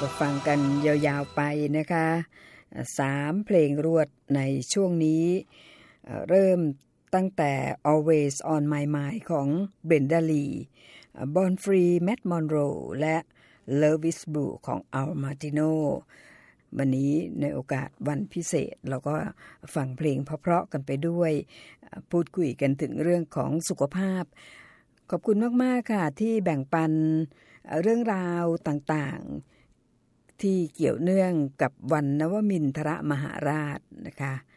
ก็ฟังกันยาวๆไปนะคะ3เพลงรวดในช่วงนี้เริ่มตั้งแต่ Always on My Mind ของ Brenda Lee Born Free Matt Monroe และ Love is Blue ของ Al Martino วันนี้ในโอกาสวันพิเศษเราก็ฟังเพลงเพราะๆกันไปด้วยพูดคุยกันถึงเรื่องของสุขภาพขอบคุณมากๆค่ะที่แบ่งปันเรื่องราวต่างๆที่เกี่ยวเนื่องกับวันนวมินทรมหาราชนะคะ